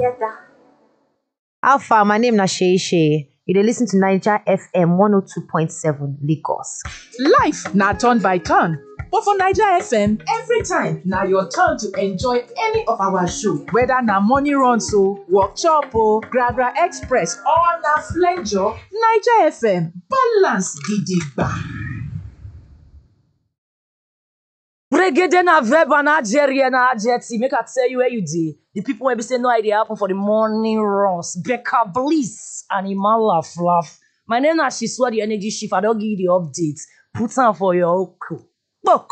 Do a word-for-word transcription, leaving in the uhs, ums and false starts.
How far? My name na Shey Shey. You dey listen to Naija F M one oh two point seven Lagos. Life na turn by turn, but for Naija F M, every time na your turn to enjoy any of our show. Whether na morning runs o, workshop o, Gragra Express or na flenjo, Naija F M balance gidigba. Regede na verb and adjere na adjective. Make I tell you where you dey. The people wey be say no idea happen for the morning runs. Becca Bliss and Iman laugh laugh. My name na Shiswa the energy shift. I don give you the update. Put am for your oku.